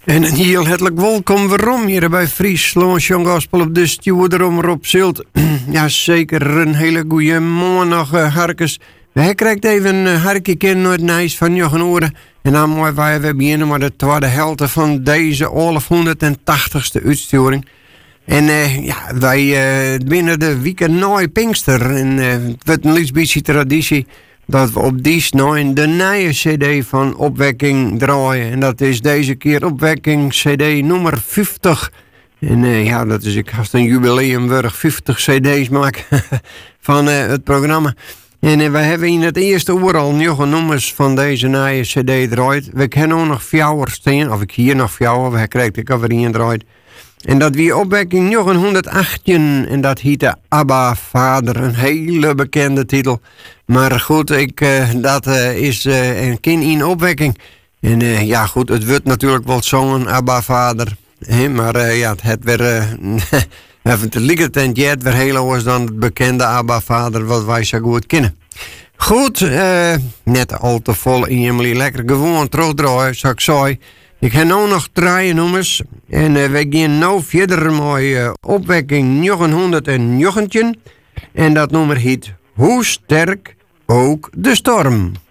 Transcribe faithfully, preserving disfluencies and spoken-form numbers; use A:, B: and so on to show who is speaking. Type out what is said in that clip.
A: En een heel hartelijk welkom waarom hier bij Friesland Young Gospel op de Stuurderom Rob Zilt. Ja, zeker een hele goede morgen nog, uh, Harkes. Wij krijgt even een harkje kennen naar het nijs van Jochen Oren. En dan mooi wij we beginnen met de tweede helft van deze elfhonderdtachtigste uitsturing. En uh, ja, wij uh, binnen de weekend na Pinkster. En uh, het wordt een beetje traditie dat we op die nooit de nieuwe cd van Opwekking draaien. En dat is deze keer Opwekking cd nummer vijftig. En uh, ja, dat is ik haast een jubileumwurg vijftig cd's maken van uh, het programma. En uh, we hebben in het eerste uur al nog nummers van deze nieuwe cd draait. We kennen ook nog fjouwer staan, of ik hier nog fjouwer, we krijgen ik alweer in draait. En dat wie Opwekking nog een honderdachttien. En dat heette Abba Vader. Een hele bekende titel. Maar goed, ik, uh, dat uh, is uh, een kind in Opwekking. En uh, ja goed, het wordt natuurlijk wel zongen, Abba Vader. He, maar uh, ja, het werd uh, even te liggend en jet weer heel anders dan het bekende Abba Vader wat wij zo goed kennen. Goed, uh, net al te vol in Emily. Lekker gewoon terugdraaien, zoals ik zei. Ik heb nu nog drie nummers. En uh, we gaan nu verder met uh, Opwekking negenhonderdnegen. En dat nummer heet Hoe sterk ook de storm.